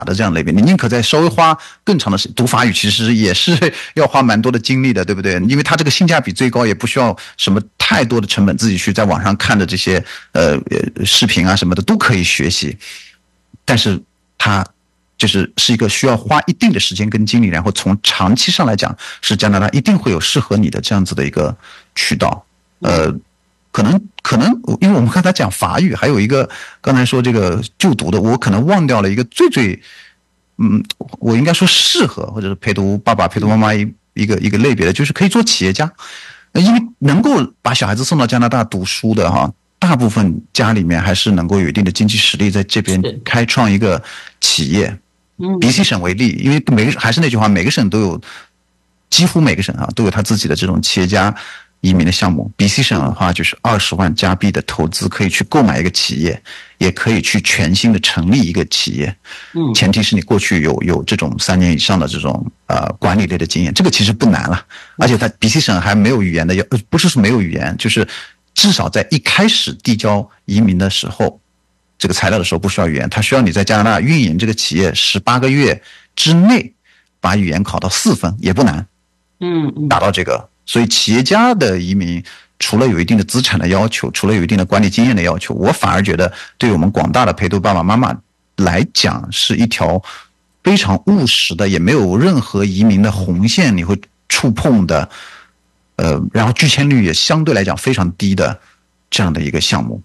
的这样类别，你宁可再稍微花更长的时间读法语，其实也是要花蛮多的精力的，对不对？因为它这个性价比最高，也不需要什么太多的成本，自己去在网上看的这些视频啊什么的都可以学习，但是它是一个需要花一定的时间跟精力，然后从长期上来讲，是加拿大一定会有适合你的这样子的一个渠道。可能，因为我们刚才讲法语，还有一个刚才说这个就读的，我可能忘掉了一个最，我应该说适合或者是陪读爸爸陪读妈妈一个类别的，就是可以做企业家，因为能够把小孩子送到加拿大读书的哈，大部分家里面还是能够有一定的经济实力，在这边开创一个企业。BC 省为例，因为还是那句话，每个省都有，几乎每个省都有他自己的这种企业家移民的项目。BC 省的话就是20万加币的投资可以去购买一个企业，也可以去全新的成立一个企业。前提是你过去有这种3年以上的这种管理类的经验，这个其实不难了。而且它 BC 省还没有语言的不是说没有语言，就是至少在一开始递交移民的时候，这个材料的时候不需要语言，它需要你在加拿大运营这个企业18个月之内把语言考到4分，也不难。达到这个。所以企业家的移民除了有一定的资产的要求，除了有一定的管理经验的要求，我反而觉得对我们广大的陪读爸爸妈妈来讲是一条非常务实的，也没有任何移民的红线你会触碰的，然后拒签率也相对来讲非常低的这样的一个项目。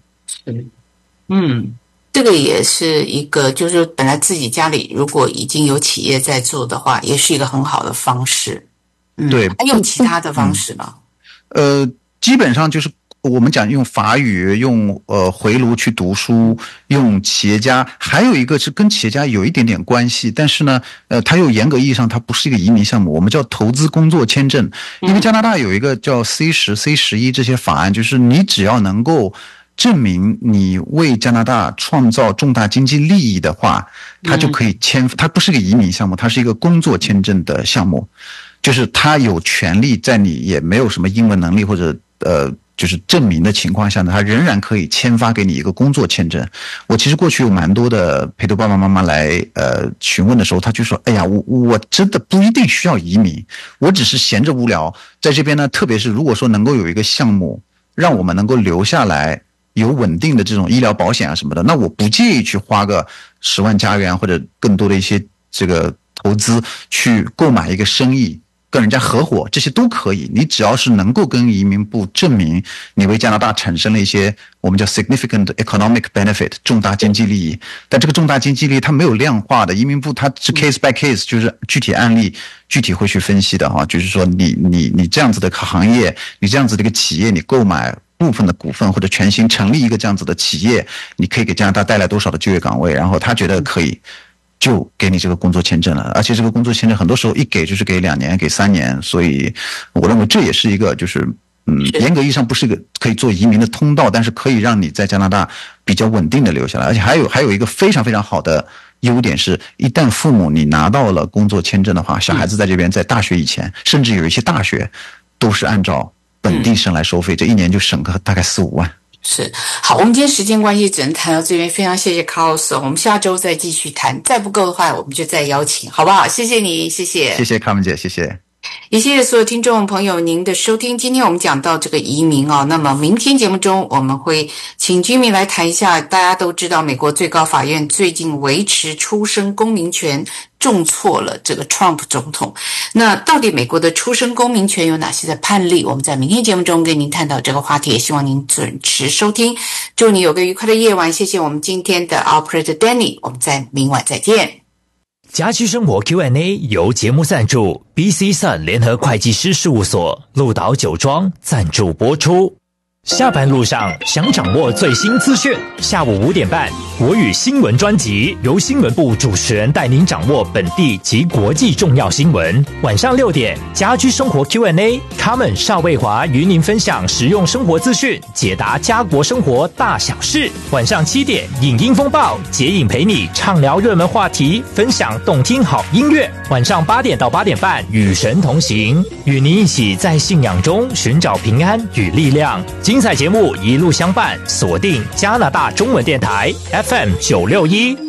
这个也是一个，就是本来自己家里如果已经有企业在做的话，也是一个很好的方式。 对， 还有其他的方式吗？ 基本上就是我们讲用法语，用回炉去读书，用企业家，还有一个是跟企业家有一点点关系，但是呢，它又严格意义上它不是一个移民项目，我们叫投资工作签证。因为加拿大有一个叫 C10、C11 这些法案，就是你只要能够证明你为加拿大创造重大经济利益的话，它就可以签。它不是个移民项目，它是一个工作签证的项目。就是他有权利在你也没有什么英文能力或者就是证明的情况下呢，他仍然可以签发给你一个工作签证。我其实过去有蛮多的陪读爸爸妈妈来询问的时候，他就说：“哎呀，我真的不一定需要移民，我只是闲着无聊，在这边呢，特别是如果说能够有一个项目让我们能够留下来，有稳定的这种医疗保险啊什么的，那我不介意去花个10万加元或者更多的一些这个投资去购买一个生意。”跟人家合伙，这些都可以。你只要是能够跟移民部证明你为加拿大产生了一些我们叫 significant economic benefit 重大经济利益，但这个重大经济利益它没有量化的，移民部它是 case by case， 就是具体案例具体会去分析的哈。就是说你这样子的行业，你这样子的一个企业，你购买部分的股份或者全新成立一个这样子的企业，你可以给加拿大带来多少的就业岗位，然后他觉得可以。就给你这个工作签证了，而且这个工作签证很多时候一给就是给2年、给3年，所以我认为这也是一个就是严格意义上不是一个可以做移民的通道，但是可以让你在加拿大比较稳定的留下来，而且还有一个非常非常好的优点是，一旦父母你拿到了工作签证的话，小孩子在这边在大学以前，甚至有一些大学都是按照本地生来收费，这1年就省个大概4-5万。 是，好，我们今天时间关系只能谈到这边，非常谢谢 Carlos， 我们下周再继续谈，再不够的话我们就再邀请，好不好？谢谢你，谢谢， 谢谢卡文姐，谢谢。 也谢谢所有听众朋友您的收听。今天我们讲到这个移民那么明天节目中我们会请居民来谈一下。大家都知道美国最高法院最近维持出生公民权重挫了这个 Trump 总统，那到底美国的出生公民权有哪些的判例？我们在明天节目中跟您探讨这个话题，也希望您准时收听。祝你有个愉快的夜晚，谢谢我们今天的 Operator Danny， 我们在明晚再见。 家居生活 Q&A 由节目赞助 BC Sun 联合会计师事务所鹿岛酒庄赞助播出。下班路上想掌握最新资讯，下午5点半国语新闻专辑由新闻部主持人带您掌握本地及国际重要新闻。晚上6点家居生活 Q&A， Carmen 邵卫华与您分享实用生活资讯，解答家国生活大小事。晚上7点影音风暴，杰影陪你畅聊热门话题，分享动听好音乐。晚上8点到8点半与神同行，与您一起在信仰中寻找平安与力量。精彩节目一路相伴，锁定加拿大中文电台 FM 961